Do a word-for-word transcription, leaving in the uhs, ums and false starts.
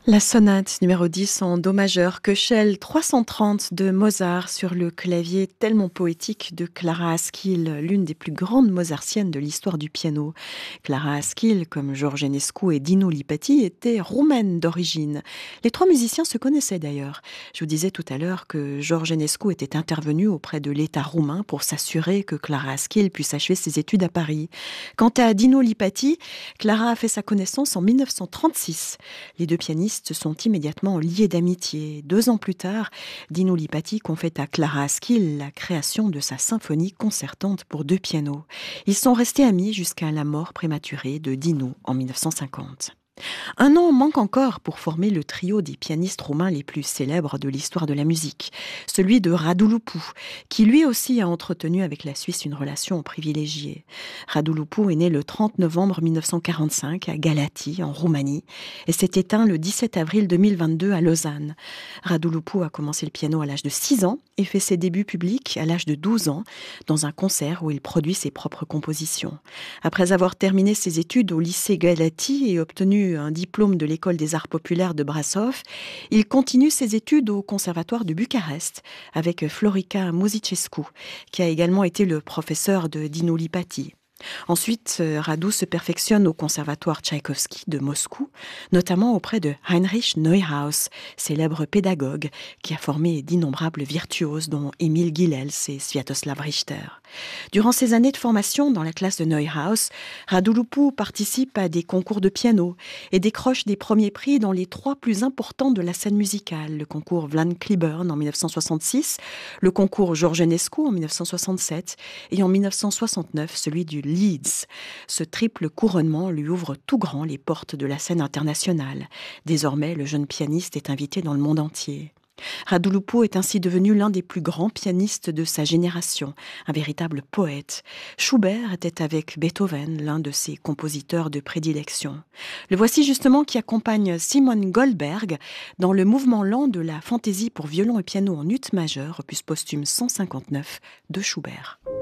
La sonate numéro dix en do majeur, Köchel trois cent trente de Mozart sur le clavier tellement poétique de Clara Askill, l'une des plus grandes mozartiennes de l'histoire du piano. Clara Askill, comme George Enescu et Dinu Lipatti, était roumaine d'origine. Les trois musiciens se connaissaient d'ailleurs. Je vous disais tout à l'heure que George Enescu était intervenu auprès de l'État roumain pour s'assurer que Clara Askill puisse achever ses études à Paris. Quant à Dinu Lipatti, Clara a fait sa connaissance en mille neuf cent trente-six. Les deux pianistes se sont immédiatement liés d'amitié. Deux ans plus tard, Dinu Lipatti confie à Clara Askill la création de sa symphonie concertante pour deux pianos. Ils sont restés amis jusqu'à la mort prématurée de Dinu en mille neuf cent cinquante. Un an manque encore pour former le trio des pianistes roumains les plus célèbres de l'histoire de la musique, celui de Radu Lupu, qui lui aussi a entretenu avec la Suisse une relation privilégiée. Radu Lupu est né le trente novembre mille neuf cent quarante-cinq à Galati, en Roumanie, et s'est éteint le dix-sept avril deux mille vingt-deux à Lausanne. Radu Lupu a commencé le piano à l'âge de six ans et fait ses débuts publics à l'âge de douze ans, dans un concert où il produit ses propres compositions. Après avoir terminé ses études au lycée Galati et obtenu un diplôme de l'école des arts populaires de Brașov, il continue ses études au conservatoire de Bucarest avec Florica Muzicescu, qui a également été le professeur de Dinu Lipatti. Ensuite, Radu se perfectionne au conservatoire Tchaïkovski de Moscou, notamment auprès de Heinrich Neuhaus, célèbre pédagogue qui a formé d'innombrables virtuoses dont Emil Gilels et Sviatoslav Richter. Durant ses années de formation dans la classe de Neuhaus, Radu Lupu participe à des concours de piano et décroche des premiers prix dans les trois plus importants de la scène musicale, le concours Van Cliburn en mille neuf cent soixante-six, le concours George Enescu en mille neuf cent soixante-sept et en mille neuf cent soixante-neuf celui du Leeds. Ce triple couronnement lui ouvre tout grand les portes de la scène internationale. Désormais, le jeune pianiste est invité dans le monde entier. Radu Lupu est ainsi devenu l'un des plus grands pianistes de sa génération, un véritable poète. Schubert était avec Beethoven l'un de ses compositeurs de prédilection. Le voici justement qui accompagne Simon Goldberg dans le mouvement lent de la fantaisie pour violon et piano en ut majeur, opus posthume cent cinquante-neuf de Schubert.